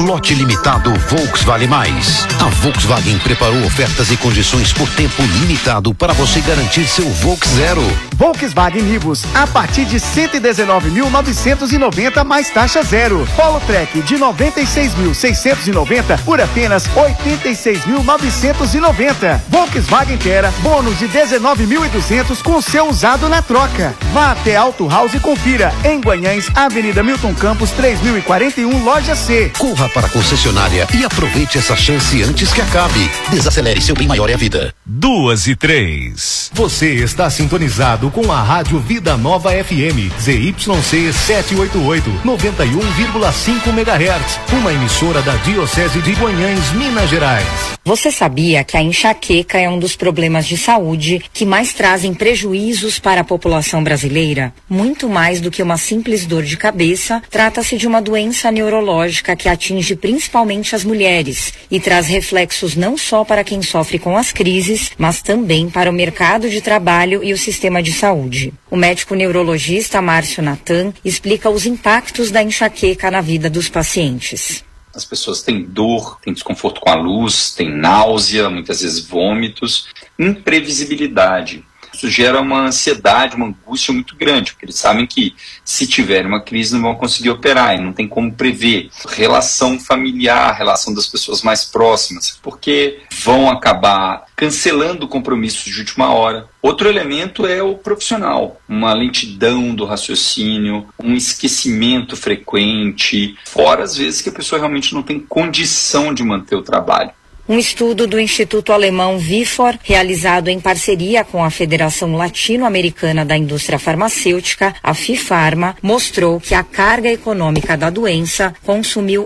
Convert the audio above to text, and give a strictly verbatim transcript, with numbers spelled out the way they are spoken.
Lote limitado Volkswagen Mais. A Volkswagen preparou ofertas e condições por tempo limitado para você garantir seu Volks Zero. Volkswagen Nivus a partir de cento e dezenove mil novecentos e noventa mais taxa zero. Polo Trek de noventa e seis mil seiscentos e noventa por apenas oitenta e seis mil novecentos e noventa. Volkswagen Terra bônus de dezenove mil e duzentos com seu usado na troca. Vá até Auto House e confira em Guanhães, Avenida Milton Campos três mil e quarenta e um, loja C. Corra para a concessionária e aproveite essa chance antes que acabe. Desacelere, seu bem maior é a vida. Duas e três. Você está sintonizado com a Rádio Vida Nova F M, Z Y C setecentos e oitenta e oito, noventa e um vírgula cinco megahertz, uma emissora da Diocese de Guanhães, Minas Gerais. Você sabia que a enxaqueca é um dos problemas de saúde que mais trazem prejuízos para a população brasileira? Muito mais do que uma simples dor de cabeça, trata-se de uma doença neurológica que atinge principalmente as mulheres e traz reflexos não só para quem sofre com as crises, mas também para o mercado de trabalho e o sistema de saúde. O médico neurologista Márcio Natan explica os impactos da enxaqueca na vida dos pacientes. As pessoas têm dor, têm desconforto com a luz, têm náusea, muitas vezes vômitos, imprevisibilidade. Isso gera uma ansiedade, uma angústia muito grande, porque eles sabem que se tiver uma crise não vão conseguir operar e não tem como prever. Relação familiar, relação das pessoas mais próximas, porque vão acabar cancelando compromissos de última hora. Outro elemento é o profissional, uma lentidão do raciocínio, um esquecimento frequente, fora às vezes que a pessoa realmente não tem condição de manter o trabalho. Um estudo do Instituto Alemão Vifor, realizado em parceria com a Federação Latino-Americana da Indústria Farmacêutica, a FIFARMA, mostrou que a carga econômica da doença consumiu